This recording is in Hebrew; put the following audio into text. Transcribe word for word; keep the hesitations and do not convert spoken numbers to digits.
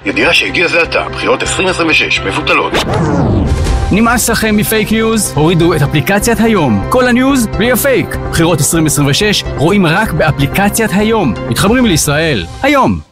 ידיעה שהגיע זה עתה, בחירות עשרים עשרים ושש מבוטלות. נמאס לכם מפייק ניוז? הורידו את אפליקציית היום. כל הניוז בלי הפייק. בחירות עשרים עשרים ושש רואים רק באפליקציית היום. מתחברים לישראל. היום.